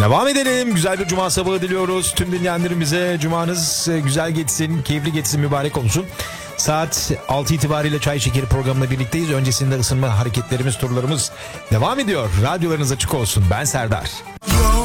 Devam edelim. Güzel bir cuma sabahı diliyoruz. Tüm dinleyenlerimize cumanız güzel geçsin, keyifli geçsin, mübarek olsun. Saat 6 itibariyle Çay Şekeri programında birlikteyiz. Öncesinde ısınma hareketlerimiz, turlarımız devam ediyor. Radyolarınız açık olsun. Ben Serdar.